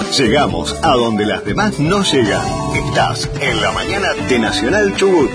Llegamos a donde las demás no llegan. Estás en la mañana de Nacional Chubut.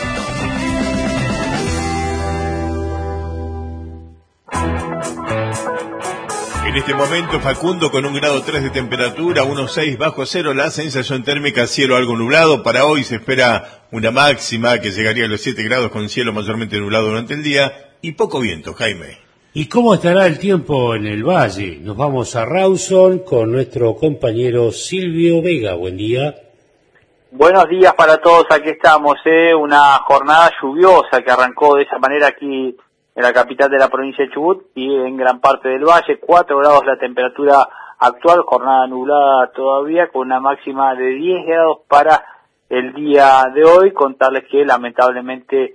En este momento, Facundo, con 1,3 grados de temperatura, 1,6 bajo cero, la sensación térmica, cielo algo nublado. Para hoy se espera una máxima que llegaría a los 7 grados con cielo mayormente nublado durante el día y poco viento, Jaime. ¿Y cómo estará el tiempo en el valle? Nos vamos a Rawson con nuestro compañero Silvio Vega. Buen día. Buenos días para todos, aquí estamos, una jornada lluviosa que arrancó de esa manera aquí en la capital de la provincia de Chubut y en gran parte del valle. 4 grados la temperatura actual, jornada nublada todavía, con una máxima de 10 grados para el día de hoy. Contarles que lamentablemente,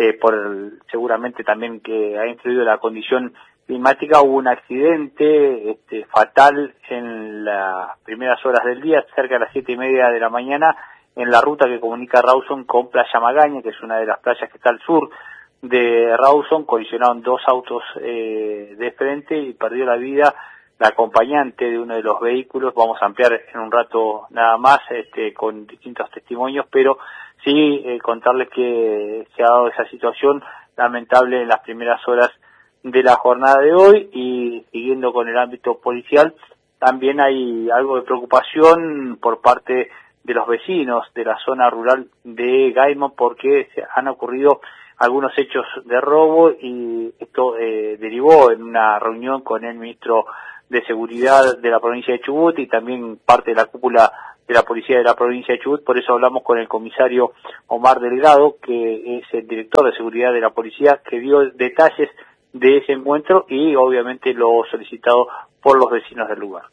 seguramente también que ha influido la condición climática, hubo un accidente fatal en las primeras horas del día, cerca de las 7:30 de la mañana, en la ruta que comunica Rawson con Playa Magaña, que es una de las playas que está al sur de Rawson. Colisionaron 2 autos de frente y perdió la vida la acompañante de uno de los vehículos. Vamos a ampliar en un rato nada más con distintos testimonios, pero sí contarles que se ha dado esa situación lamentable en las primeras horas de la jornada de hoy. Y siguiendo con el ámbito policial, también hay algo de preocupación por parte de los vecinos de la zona rural de Gaiman, porque se han ocurrido algunos hechos de robo y esto derivó en una reunión con el ministro de Seguridad de la provincia de Chubut y también parte de la cúpula de la policía de la provincia de Chubut. Por eso hablamos con el comisario Omar Delgado, que es el director de seguridad de la policía, que dio detalles de ese encuentro y obviamente lo solicitado por los vecinos del lugar.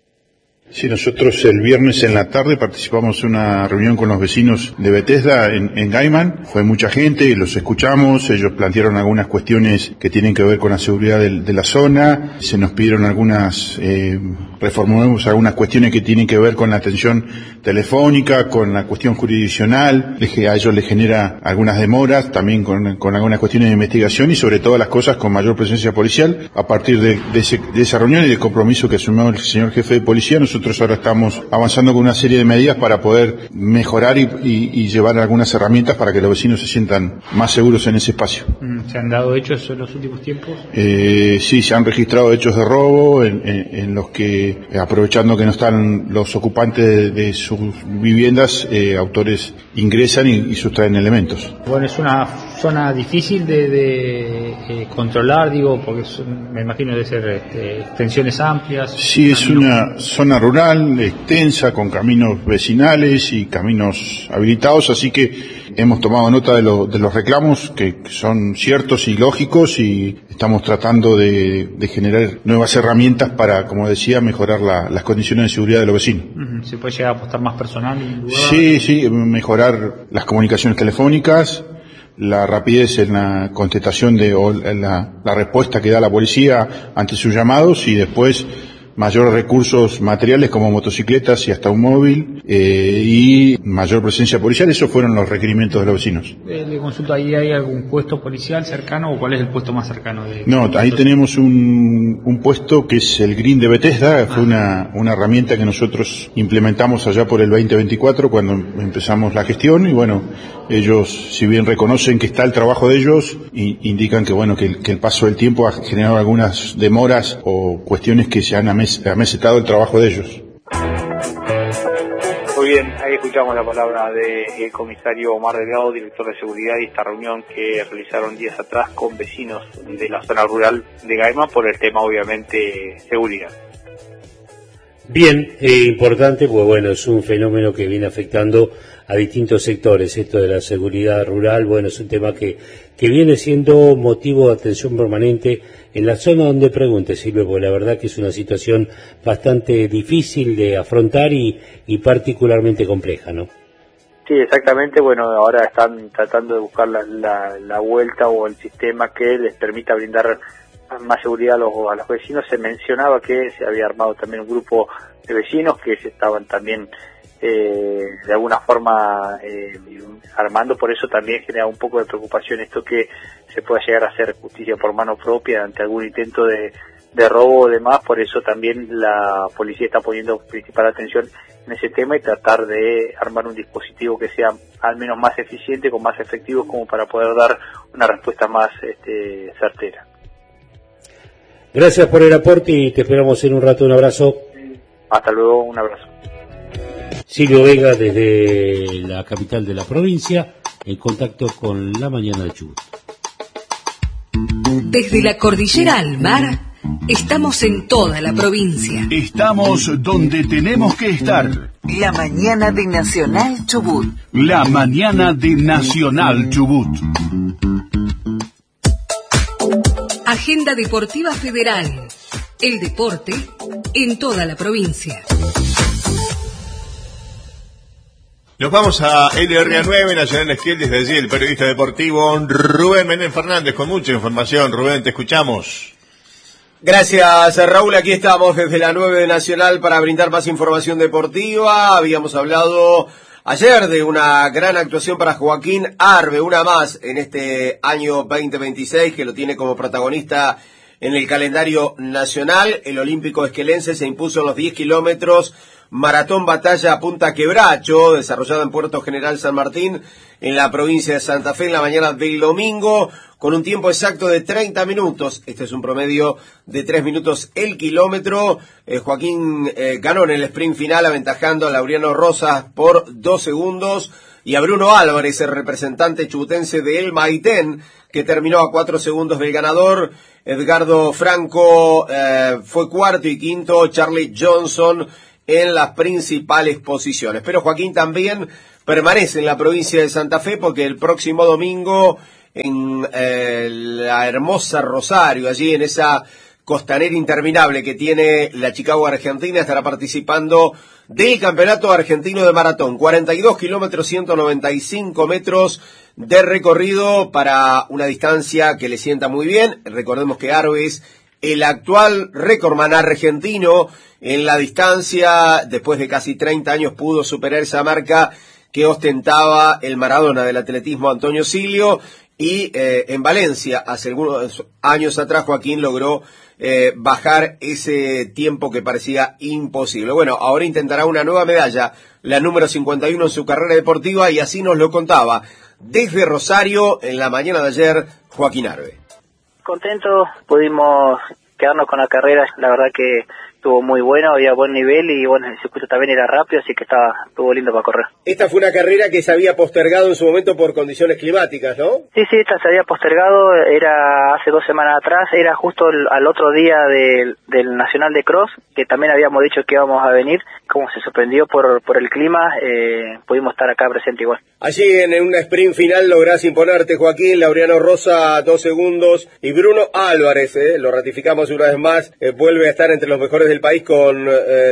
Sí, nosotros el viernes en la tarde participamos en una reunión con los vecinos de Bethesda en Gaiman. Fue mucha gente, los escuchamos, ellos plantearon algunas cuestiones que tienen que ver con la seguridad de la zona. Se nos pidieron reformulamos algunas cuestiones que tienen que ver con la atención telefónica, con la cuestión jurisdiccional. A ellos les genera algunas demoras, también con algunas cuestiones de investigación y sobre todas las cosas con mayor presencia policial. A partir de esa reunión y del compromiso que asumió el señor jefe de policía, nosotros ahora estamos avanzando con una serie de medidas para poder mejorar y llevar algunas herramientas para que los vecinos se sientan más seguros en ese espacio. ¿Se han dado hechos en los últimos tiempos? Sí, se han registrado hechos de robo en los que, aprovechando que no están los ocupantes de sus viviendas, autores ingresan y sustraen elementos. Bueno, es una zona difícil de controlar, porque me imagino debe ser extensiones amplias. Sí, es una zona rural, extensa, con caminos vecinales y caminos habilitados, así que hemos tomado nota de los reclamos que son ciertos y lógicos y estamos tratando de generar nuevas herramientas para, como decía, mejorar las condiciones de seguridad de los vecinos. ¿Se puede llegar a apostar más personal en el lugar? Sí, mejorar las comunicaciones telefónicas, la rapidez en la contestación en la respuesta que da la policía ante sus llamados y después mayores recursos materiales como motocicletas y hasta un móvil y mayor presencia policial. Esos fueron los requerimientos de los vecinos. Le consulto, ¿ahí hay algún puesto policial cercano o cuál es el puesto más cercano? No, ahí tenemos un puesto que es el Green de Bethesda. Fue una herramienta que nosotros implementamos allá por el 2024 cuando empezamos la gestión y bueno, ellos, si bien reconocen que está el trabajo de ellos, indican que el paso del tiempo ha generado algunas demoras o cuestiones que se han amesetado el trabajo de ellos. Muy bien, ahí escuchamos la palabra del comisario Omar Delgado, director de seguridad, y esta reunión que realizaron días atrás con vecinos de la zona rural de Gaiman por el tema, obviamente, seguridad. Bien, importante, pues es un fenómeno que viene afectando a distintos sectores. Esto de la seguridad rural, es un tema que viene siendo motivo de atención permanente en la zona donde pregunte, Silvio, porque la verdad que es una situación bastante difícil de afrontar y particularmente compleja, ¿no? Sí, exactamente. Ahora están tratando de buscar la vuelta o el sistema que les permita brindar más seguridad a los vecinos. Se mencionaba que se había armado también un grupo de vecinos que se estaban también de alguna forma armando. Por eso también genera un poco de preocupación esto que se pueda llegar a hacer justicia por mano propia ante algún intento de de robo o demás. Por eso también la policía está poniendo principal atención en ese tema y tratar de armar un dispositivo que sea al menos más eficiente, con más efectivos, como para poder dar una respuesta más certera. Gracias por el aporte y te esperamos en un rato. Un abrazo. Hasta luego, un abrazo. Silvio Vega desde la capital de la provincia, en contacto con La Mañana de Chubut. Desde la cordillera al mar, estamos en toda la provincia. Estamos donde tenemos que estar. La Mañana de Nacional Chubut. La Mañana de Nacional Chubut. Agenda Deportiva Federal. El deporte en toda la provincia. Nos vamos a LRA9, Nacional Esquiel, desde allí el periodista deportivo Rubén Menéndez Fernández, con mucha información. Rubén, te escuchamos. Gracias, Raúl. Aquí estamos desde la 9 de Nacional para brindar más información deportiva. Habíamos hablado ayer de una gran actuación para Joaquín Arbe, una más en este año 2026, que lo tiene como protagonista en el calendario nacional. El olímpico esquelense se impuso en los 10 kilómetros Maratón Batalla Punta Quebracho, desarrollado en Puerto General San Martín, en la provincia de Santa Fe, en la mañana del domingo, con un tiempo exacto de 30 minutos. Este es un promedio de 3 minutos el kilómetro. Joaquín ganó en el sprint final, aventajando a Laureano Rosas por 2 segundos, y a Bruno Álvarez, el representante chubutense de El Maitén, que terminó a 4 segundos del ganador. Edgardo Franco fue cuarto y quinto, Charlie Johnson en las principales posiciones. Pero Joaquín también permanece en la provincia de Santa Fe, porque el próximo domingo en la hermosa Rosario, allí en esa costanera interminable que tiene la Chicago Argentina, estará participando del Campeonato Argentino de Maratón. 42 kilómetros, 195 metros de recorrido para una distancia que le sienta muy bien. Recordemos que Arbe es el actual récordman argentino en la distancia. Después de casi 30 años pudo superar esa marca que ostentaba el Maradona del atletismo, Antonio Silio, y en Valencia, hace algunos años atrás, Joaquín logró bajar ese tiempo que parecía imposible. Bueno, ahora intentará una nueva medalla, la número 51 en su carrera deportiva, y así nos lo contaba desde Rosario en la mañana de ayer Joaquín Arbe. Contento, pudimos quedarnos con la carrera, la verdad que estuvo muy bueno, había buen nivel y bueno, el circuito también era rápido, así que estuvo lindo para correr. Esta fue una carrera que se había postergado en su momento por condiciones climáticas, ¿no? Sí, esta se había postergado, era hace 2 semanas atrás, era justo al otro día del Nacional de Cross, que también habíamos dicho que íbamos a venir. Como se sorprendió por el clima, pudimos estar acá presente igual. Allí en una sprint final lográs imponerte, Joaquín. Laureano Rosa 2 segundos y Bruno Álvarez, lo ratificamos una vez más, vuelve a estar entre los mejores del país con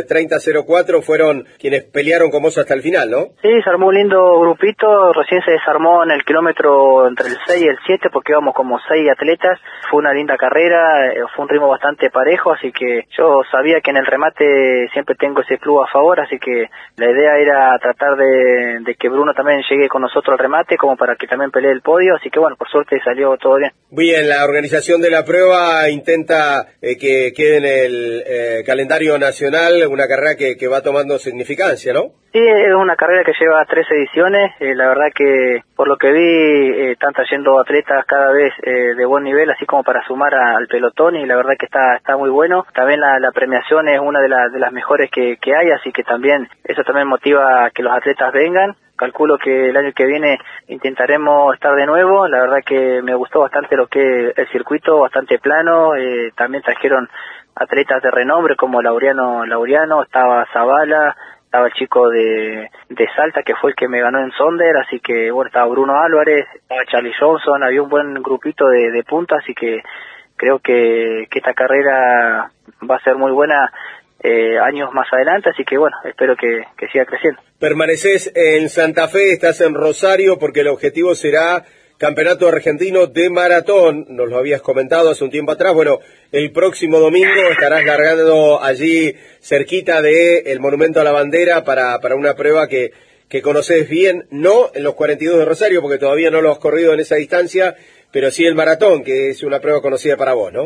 30.04, fueron quienes pelearon con vos hasta el final, ¿no? Sí, se armó un lindo grupito, recién se desarmó en el kilómetro entre el 6 y el 7 porque íbamos como 6 atletas. Fue una linda carrera, fue un ritmo bastante parejo, así que yo sabía que en el remate siempre tengo ese plus a favor, así que la idea era tratar de que Bruno también llegue con nosotros al remate, como para que también pelee el podio, así que bueno, por suerte salió todo bien. Bien, la organización de la prueba intenta que quede en el calendario nacional una carrera que va tomando significancia, ¿no? Sí, es una carrera que lleva 3 ediciones, la verdad que por lo que vi están trayendo atletas cada vez de buen nivel, así como para sumar al pelotón, y la verdad que está muy bueno. También la premiación es una de las mejores que hay, así que también eso también motiva a que los atletas vengan. Calculo que el año que viene intentaremos estar de nuevo. La verdad que me gustó bastante lo que es el circuito, bastante plano. También trajeron atletas de renombre como Laureano, estaba Zavala, estaba el chico de Salta que fue el que me ganó en Sonder, así que bueno, estaba Bruno Álvarez, estaba Charlie Johnson, había un buen grupito de punta, así que creo que esta carrera va a ser muy buena años más adelante, así que bueno, espero que siga creciendo. Permaneces en Santa Fe, estás en Rosario, porque el objetivo será Campeonato Argentino de Maratón, nos lo habías comentado hace un tiempo atrás. Bueno, el próximo domingo estarás largando allí cerquita de el Monumento a la Bandera para una prueba que conoces bien, no en los 42 de Rosario, porque todavía no lo has corrido en esa distancia, pero sí el maratón, que es una prueba conocida para vos, ¿no?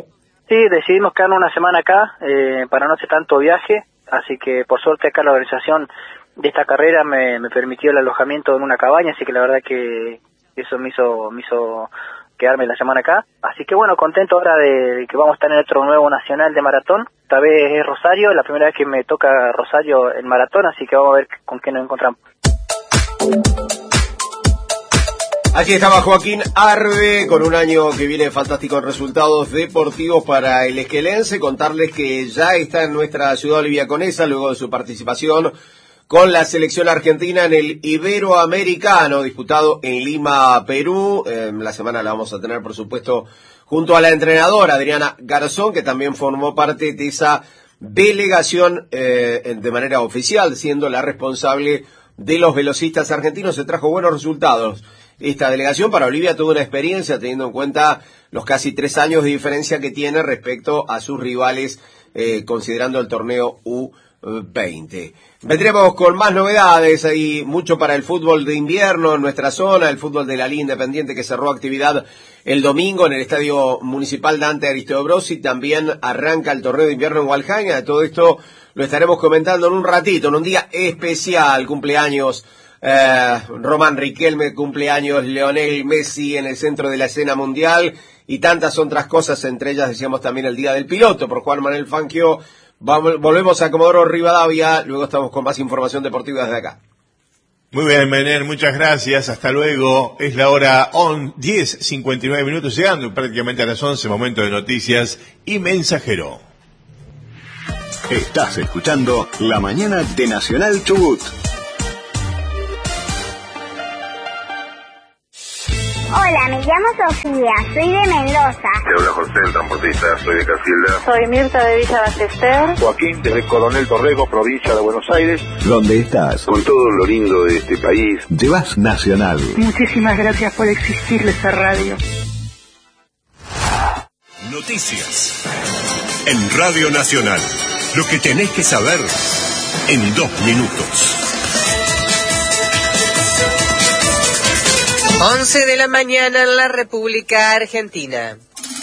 Sí, decidimos quedarnos una semana acá para no hacer tanto viaje, así que por suerte acá la organización de esta carrera me permitió el alojamiento en una cabaña, así que la verdad que eso me hizo quedarme la semana acá. Así que bueno, contento ahora de que vamos a estar en otro nuevo nacional de maratón. Esta vez es Rosario, la primera vez que me toca Rosario en maratón, así que vamos a ver con qué nos encontramos. Aquí estaba Joaquín Arve con un año que viene fantástico en resultados deportivos para el esquelense. Contarles que ya está en nuestra ciudad oliviaconesa luego de su participación con la selección argentina en el Iberoamericano disputado en Lima, Perú. La semana la vamos a tener, por supuesto, junto a la entrenadora Adriana Garzón, que también formó parte de esa delegación de manera oficial, siendo la responsable de los velocistas argentinos. Se trajo buenos resultados esta delegación. Para Olivia tuvo una experiencia, teniendo en cuenta los casi 3 años de diferencia que tiene respecto a sus rivales, considerando el torneo U20. Vendremos con más novedades, hay mucho para el fútbol de invierno en nuestra zona, el fútbol de la Liga Independiente que cerró actividad el domingo en el Estadio Municipal Dante Aristobrosi. También arranca el torneo de invierno en Hualjaña. De todo esto lo estaremos comentando en un ratito, en un día especial, cumpleaños Román Riquelme, cumpleaños Lionel Messi en el centro de la escena mundial y tantas otras cosas, entre ellas decíamos también el Día del Piloto por Juan Manuel Fangio. Volvemos a Comodoro Rivadavia, luego estamos con más información deportiva desde acá. Muy bien, Mener, muchas gracias, hasta luego. Es la hora 10:59, llegando prácticamente a las 11, momento de noticias y mensajero. Estás escuchando La Mañana de Nacional Chubut. Hola, me llamo Sofía, soy de Mendoza. Te habla José, el transportista, soy de Casilda. Soy Mirta de Villa Ballester. Joaquín, desde Coronel Torrego, provincia de Buenos Aires. ¿Dónde estás? Con todo lo lindo de este país. Llevas Nacional. Muchísimas gracias por existirle esta radio. Noticias en Radio Nacional. Lo que tenés que saber en 2 minutos. 11 de la mañana en la República Argentina.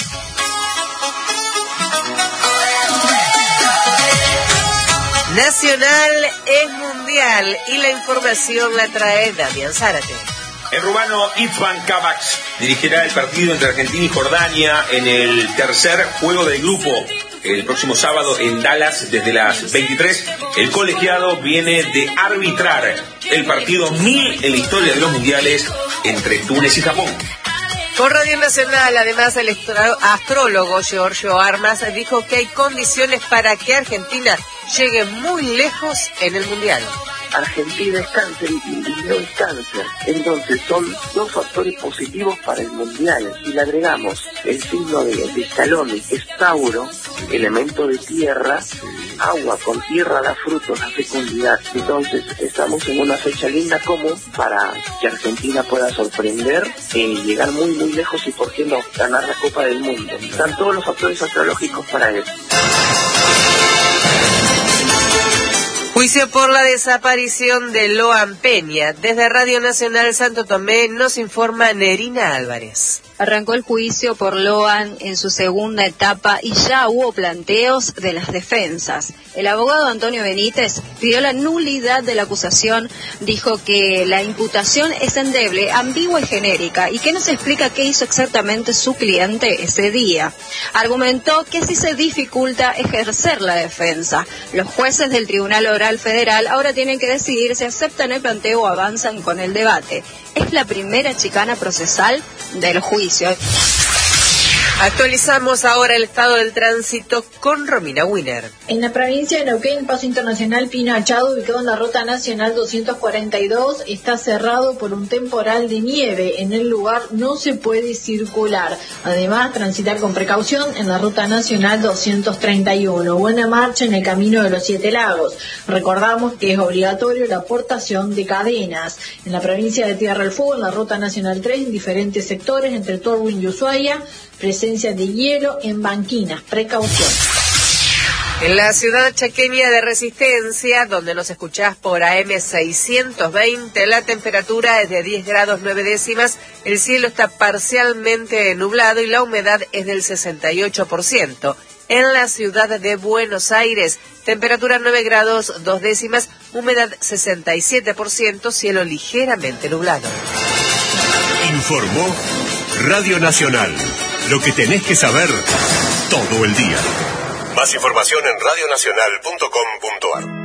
Nacional es mundial y la información la trae Damián Zárate. El rumano Ivan Kavac dirigirá el partido entre Argentina y Jordania en el tercer juego del grupo. El próximo sábado en Dallas desde las 23, el colegiado viene de arbitrar el partido 1000 en la historia de los mundiales entre Túnez y Japón. Por Radio Nacional, además, el astrólogo Giorgio Armas dijo que hay condiciones para que Argentina llegue muy lejos en el mundial. Argentina es cáncer y no es cáncer. Entonces son 2 factores positivos para el mundial. Si le agregamos el signo de escalón, es Tauro, elemento de tierra, agua con tierra da frutos, da fecundidad. Entonces estamos en una fecha linda como para que Argentina pueda sorprender y llegar muy muy lejos y por qué no ganar la Copa del Mundo. Están todos los factores astrológicos para eso. Juicio por la desaparición de Loan Peña. Desde Radio Nacional Santo Tomé nos informa Nerina Álvarez. Arrancó el juicio por Loan en su segunda etapa y ya hubo planteos de las defensas. El abogado Antonio Benítez pidió la nulidad de la acusación, dijo que la imputación es endeble, ambigua y genérica y que no se explica qué hizo exactamente su cliente ese día. Argumentó que si se dificulta ejercer la defensa, los jueces del Tribunal Oral Federal ahora tienen que decidir si aceptan el planteo o avanzan con el debate. Es la primera chicana procesal del juicio. Actualizamos ahora el estado del tránsito con Romina Wiener. En la provincia de Neuquén, paso internacional Pino Achado, ubicado en la ruta nacional 242, está cerrado por un temporal de nieve. En el lugar no se puede circular. Además, transitar con precaución en la ruta nacional 231. Buena marcha en el camino de los 7 lagos. Recordamos que es obligatorio la portación de cadenas. En la provincia de Tierra del Fuego, en la ruta nacional 3, en diferentes sectores entre Torwin y Ushuaia, presencia de hielo en banquinas, precaución. En la ciudad chaqueña de Resistencia, donde nos escuchás por AM 620, la temperatura es de 10 grados 9 décimas, el cielo está parcialmente nublado y la humedad es del 68%. En la ciudad de Buenos Aires, temperatura 9 grados 2 décimas, humedad 67%, cielo ligeramente nublado. Informó Radio Nacional. Lo que tenés que saber todo el día. Más información en radionacional.com.ar.